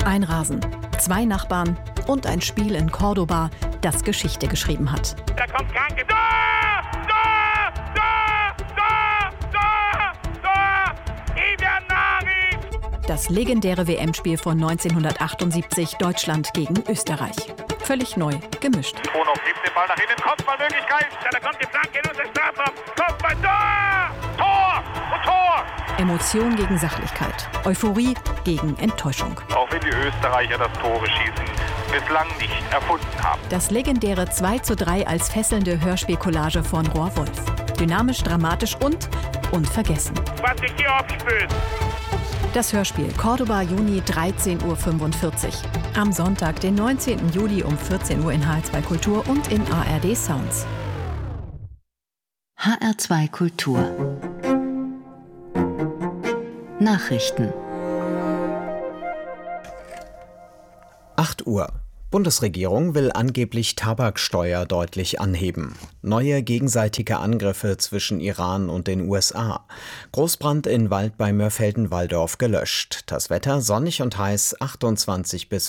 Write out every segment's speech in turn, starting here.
Ein Rasen, 2 Nachbarn und ein Spiel in Cordoba, das Geschichte geschrieben hat. Da kommt Kranke. Da! Das legendäre WM-Spiel von 1978, Deutschland gegen Österreich. Völlig neu gemischt. Tonow gibt den Ball nach innen, Kopfballmöglichkeit. Da kommt die Flanke in unser Strafraum. Kopfball, Tor! Und Tor! Emotion gegen Sachlichkeit. Euphorie gegen Enttäuschung. Auch wenn die Österreicher das Tore schießen bislang nicht erfunden haben. Das legendäre 2:3 als fesselnde Hörspielcollage von Roar Wolf. Dynamisch, dramatisch und unvergessen. Was sich hier aufspült. Das Hörspiel Cordoba, Juni 13:45 Uhr. Am Sonntag, den 19. Juli um 14 Uhr in HR2 Kultur und in ARD Sounds. HR2 Kultur. Nachrichten. 8 Uhr. Bundesregierung will angeblich Tabaksteuer deutlich anheben. Neue gegenseitige Angriffe zwischen Iran und den USA. Großbrand in Wald bei Mörfelden-Walldorf gelöscht. Das Wetter sonnig und heiß, 28 bis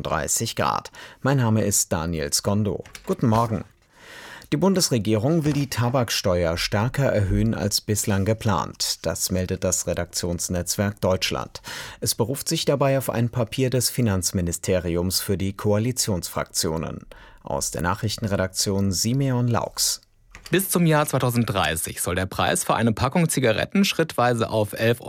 35 Grad. Mein Name ist Daniel Skondo. Guten Morgen. Die Bundesregierung will die Tabaksteuer stärker erhöhen als bislang geplant. Das meldet das Redaktionsnetzwerk Deutschland. Es beruft sich dabei auf ein Papier des Finanzministeriums für die Koalitionsfraktionen. Aus der Nachrichtenredaktion Simeon Laux. Bis zum Jahr 2030 soll der Preis für eine Packung Zigaretten schrittweise auf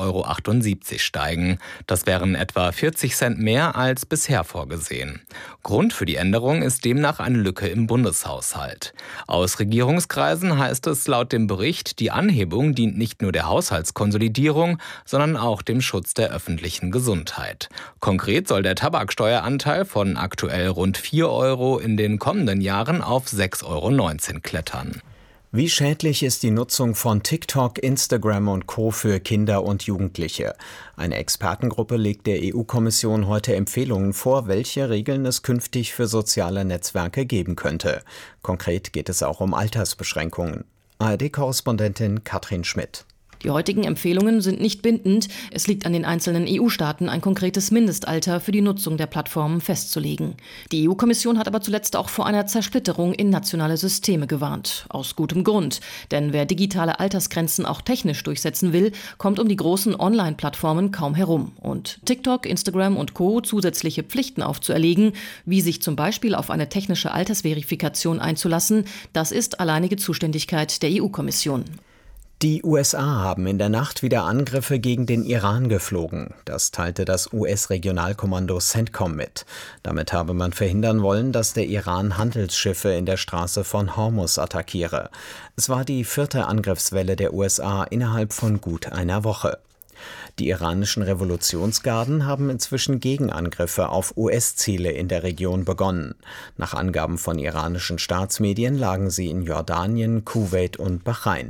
11,78 € steigen. Das wären etwa 40 Cent mehr als bisher vorgesehen. Grund für die Änderung ist demnach eine Lücke im Bundeshaushalt. Aus Regierungskreisen heißt es laut dem Bericht, die Anhebung dient nicht nur der Haushaltskonsolidierung, sondern auch dem Schutz der öffentlichen Gesundheit. Konkret soll der Tabaksteueranteil von aktuell rund 4 € in den kommenden Jahren auf 6,19 € klettern. Wie schädlich ist die Nutzung von TikTok, Instagram und Co. für Kinder und Jugendliche? Eine Expertengruppe legt der EU-Kommission heute Empfehlungen vor, welche Regeln es künftig für soziale Netzwerke geben könnte. Konkret geht es auch um Altersbeschränkungen. ARD-Korrespondentin Katrin Schmidt. Die heutigen Empfehlungen sind nicht bindend. Es liegt an den einzelnen EU-Staaten, ein konkretes Mindestalter für die Nutzung der Plattformen festzulegen. Die EU-Kommission hat aber zuletzt auch vor einer Zersplitterung in nationale Systeme gewarnt. Aus gutem Grund. Denn wer digitale Altersgrenzen auch technisch durchsetzen will, kommt um die großen Online-Plattformen kaum herum. Und TikTok, Instagram und Co. zusätzliche Pflichten aufzuerlegen, wie sich zum Beispiel auf eine technische Altersverifikation einzulassen, das ist alleinige Zuständigkeit der EU-Kommission. Die USA haben in der Nacht wieder Angriffe gegen den Iran geflogen. Das teilte das US-Regionalkommando CENTCOM mit. Damit habe man verhindern wollen, dass der Iran Handelsschiffe in der Straße von Hormuz attackiere. Es war die 4. Angriffswelle der USA innerhalb von gut einer Woche. Die iranischen Revolutionsgarden haben inzwischen Gegenangriffe auf US-Ziele in der Region begonnen. Nach Angaben von iranischen Staatsmedien lagen sie in Jordanien, Kuwait und Bahrain.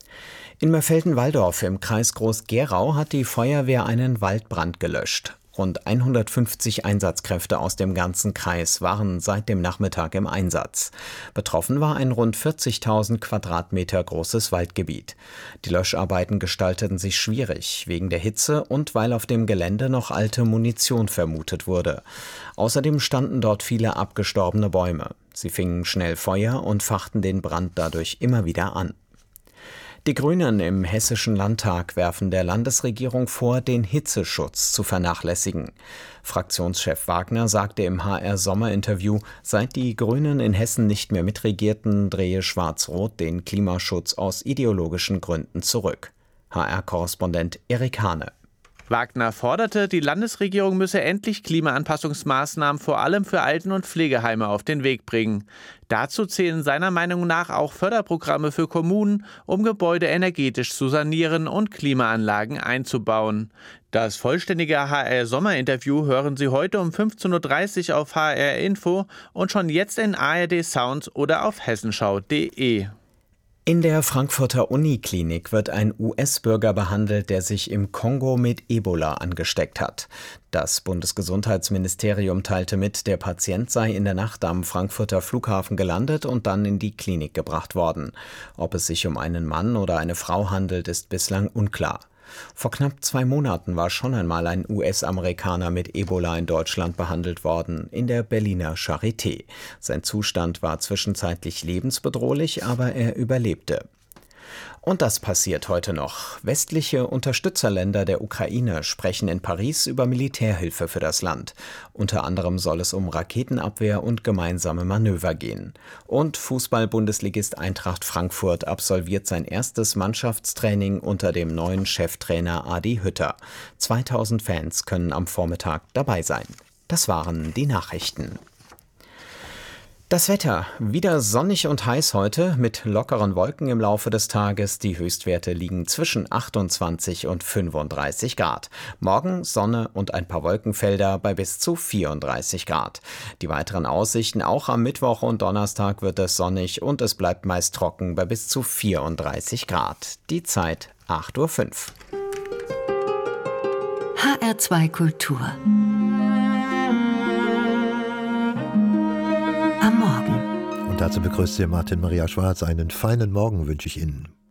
In Mörfelden-Walldorf im Kreis Groß-Gerau hat die Feuerwehr einen Waldbrand gelöscht. Rund 150 Einsatzkräfte aus dem ganzen Kreis waren seit dem Nachmittag im Einsatz. Betroffen war ein rund 40.000 Quadratmeter großes Waldgebiet. Die Löscharbeiten gestalteten sich schwierig, wegen der Hitze und weil auf dem Gelände noch alte Munition vermutet wurde. Außerdem standen dort viele abgestorbene Bäume. Sie fingen schnell Feuer und fachten den Brand dadurch immer wieder an. Die Grünen im Hessischen Landtag werfen der Landesregierung vor, den Hitzeschutz zu vernachlässigen. Fraktionschef Wagner sagte im HR-Sommerinterview, seit die Grünen in Hessen nicht mehr mitregierten, drehe Schwarz-Rot den Klimaschutz aus ideologischen Gründen zurück. HR-Korrespondent Erik Hane. Wagner forderte, die Landesregierung müsse endlich Klimaanpassungsmaßnahmen vor allem für Alten- und Pflegeheime auf den Weg bringen. Dazu zählen seiner Meinung nach auch Förderprogramme für Kommunen, um Gebäude energetisch zu sanieren und Klimaanlagen einzubauen. Das vollständige HR-Sommerinterview hören Sie heute um 15:30 Uhr auf HR Info und schon jetzt in ARD Sounds oder auf hessenschau.de. In der Frankfurter Uniklinik wird ein US-Bürger behandelt, der sich im Kongo mit Ebola angesteckt hat. Das Bundesgesundheitsministerium teilte mit, der Patient sei in der Nacht am Frankfurter Flughafen gelandet und dann in die Klinik gebracht worden. Ob es sich um einen Mann oder eine Frau handelt, ist bislang unklar. Vor knapp 2 Monaten war schon einmal ein US-Amerikaner mit Ebola in Deutschland behandelt worden, in der Berliner Charité. Sein Zustand war zwischenzeitlich lebensbedrohlich, aber er überlebte. Und das passiert heute noch. Westliche Unterstützerländer der Ukraine sprechen in Paris über Militärhilfe für das Land. Unter anderem soll es um Raketenabwehr und gemeinsame Manöver gehen. Und Fußball-Bundesligist Eintracht Frankfurt absolviert sein erstes Mannschaftstraining unter dem neuen Cheftrainer Adi Hütter. 2000 Fans können am Vormittag dabei sein. Das waren die Nachrichten. Das Wetter. Wieder sonnig und heiß heute, mit lockeren Wolken im Laufe des Tages. Die Höchstwerte liegen zwischen 28 und 35 Grad. Morgen Sonne und ein paar Wolkenfelder bei bis zu 34 Grad. Die weiteren Aussichten: auch am Mittwoch und Donnerstag wird es sonnig und es bleibt meist trocken bei bis zu 34 Grad. Die Zeit 8:05 Uhr. HR2 Kultur. Am Morgen. Und dazu begrüßt Sie Martin Maria Schwarz. Einen feinen Morgen wünsche ich Ihnen.